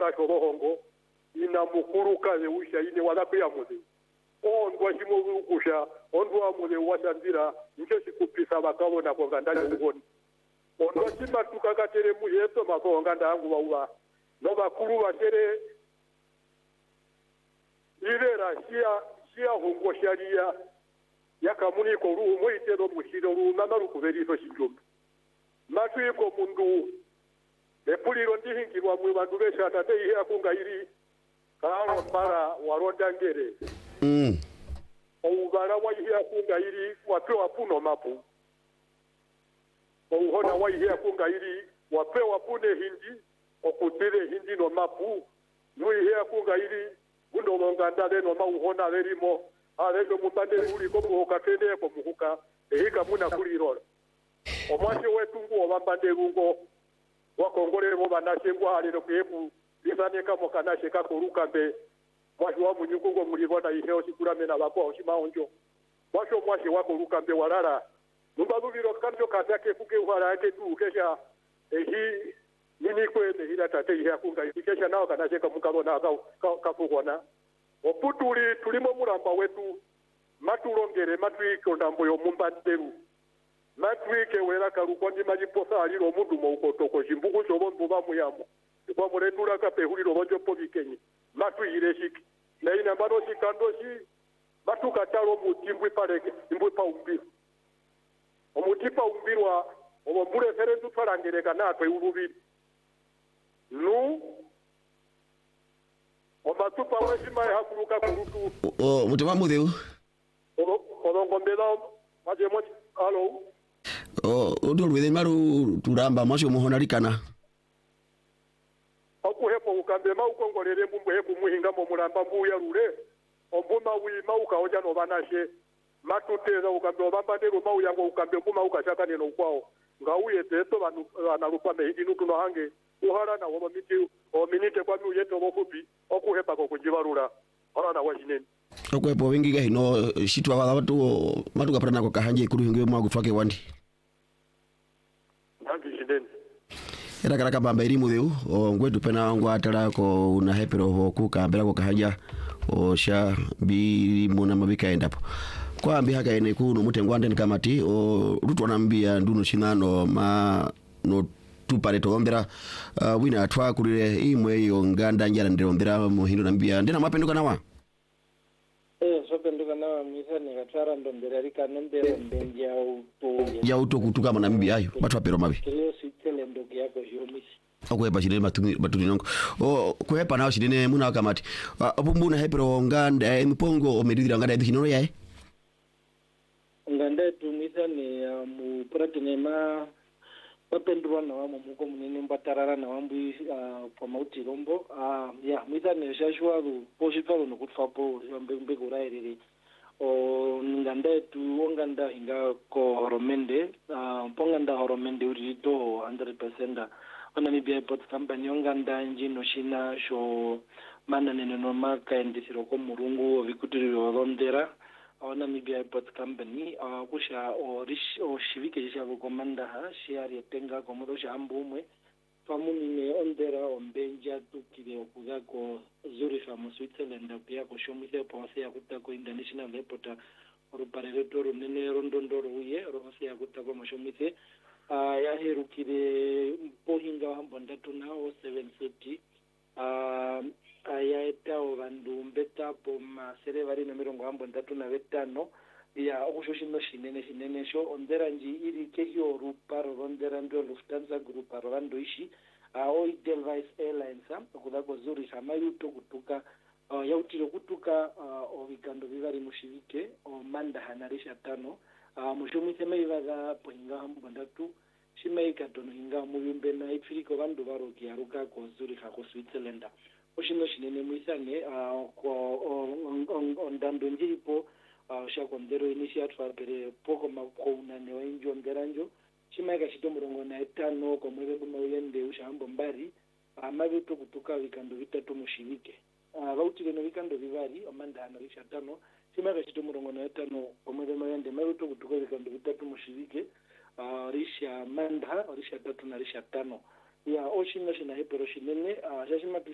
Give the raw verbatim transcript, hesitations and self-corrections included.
mara korohongo ina mukuru kaze usha ine wala pia muzi on washimo ukusha on wa muzi washandira nje sikupisa bakabo na kwa ngandani ngoni on washima tukakatere muyeto mako nganda yangu wawa no bakuru basere ile rashia shia hongo sharia yakamuni ko ru moitero mushiro ru namaru kuverito shinjumba matu iko mundu epuliro ndihingirwa mwe bantu besha tate ihe akungairi karo para waronda ngere mm ougara wa ihe akungairi wapewa puno mapu ouhona wa ihe akungairi wapewa pune hindi okutire hindi no mapu no ihe akungairi undo longanda leno mauhona lerimo alendo mutande uli ko okatende ko muhuka ehika muna kuliro omwashe wetu ngo bambande rungo wakongolere bo banashengwa halero kwebu lisane kamo kanashe kakoruka mbe mwashe wa munyuko ngo mulibona iheo sikurame na bako oshimaonjo mwashe mwashe wako ruka mbe walala numbabubiro kanjo kazake kuke uhara yake tu kesha ehi nini kwete hila tate ihe akunga ikesha nao kanashe kamukabona ka kafugona oputuli tulimo mulamba wetu matulongere matwiko ndambo yo mumbanderu matwike wera karuko ndi majiposa aliro mundu mo ukotoko shimbuku shobo mbuba muyamo kwa muretula ka pehuliro bonjo pobikenyi matwire shiki na ina bado shikando shi matuka talo mutimbwe pale imbwe pa umbi omutipa umbirwa obombure ferendu twalangereka natwe urubiri nu omatupa weshima ya hakuruka kurutu o mutima mudeu olongombela maje mo alo o odo lwede maru turamba masho muhonalikana okuhepo ukambe ma ukongolere mbumbu hepu muhinga mo mulamba mbuya rule ombuma wima ukaoja no banashe matuteza ukambe obambandero ma uyango ukambe mbuma ukashaka neno kwao ngauye teto banu analupa mehidi nutuno hange uhara na wobo miti o minite kwa mi uyeto bokupi okuhepa ko kujibarura ora na wajineni okwepo wingi ga hino shitwa wala watu matuka prana ko kahanje kuru hingiwe mwa gutwake wandi ndangi jindeni era karaka bamba irimu deu o ngwetu pena ngwa atala ko una hepero ho kukambela ko kahanja o sha bi muna mabika endapo kwa ambi haka ene kuno mutengwande ni kamati o rutu anambia nduno chinano ma no tupare tombera uh, wina atwa kulire imwe yo nganda njala nderombera muhindo nambia ndena mapenduka nawa eh so penduka nawa misa ni katara ndombera rika nombera mbenja uto ya uto kutuka manambia ayo batwa pero mabi kile sitele ndoki yako jomisi okwepa chine matumi batuni nongo o kwepa nawo chine muna kamati obumbuna hepero nganda emipongo omedira nganda edhino yae nganda tumisa ni uh, mu pratene ma wapendwa na wamo muko munene mbatarara na wambu uh, kwa mauti rombo uh, ya misa ne shashwa ru poshifalo no kutfapo yambe mbe kurairiri o nganda tu onganda hinga ko horomende uh, ponganda horomende urito one hundred percent ona mibia pot company onganda njino shina sho mana nene no maka endisiro ko murungu vikutiro rondera ona mibia pot company uh, kusha o rish o shivike jisha ko komanda ha share tenga ko modo shambumwe famuni ne ondera ombenja tukire okuga ko Zurich mu Switzerland pia ko shomise ponse ya kutako international airport oruparere toro nene rondondoro uye rose ya kutako moshomite uh, ya herukire pohinga hambonda tunao seven thirty uh, ayaeta vandu mbeta poma serevari no mirongo hambonda tuna vetano ya okushoshino shinene shinene sho ondera nji iri kehyo ruparo rondera ndo Lufthansa group arando ishi o Edelweiss Airlines okudako Zurich amayuto kutuka uh, yautiro kutuka uh, ovikando vivari mushivike o manda hanarisha tano uh, mushomise meivaga pohinga hambondatu shimeika tono hinga muvimbe na ipfiriko vandu varoki aruka ko Zurich ko Switzerland oshino shinene muisane uh, ko ondando njiripo uh, shakondero initiative pere poko makona ne wenjo nderanjo chimaika chitomurongo na etano ko mwebe buma uyende ushambo mbari amaveto kutuka vikando vitatu mushivike uh, vautire no vikando vivari amanda ana risha tano chimaika chitomurongo na etano ko mwebe uyende maveto kutuka vikando vitatu mushivike uh, risha manda risha tatu na risha tano ya oshino shina hepero shinene uh, shashima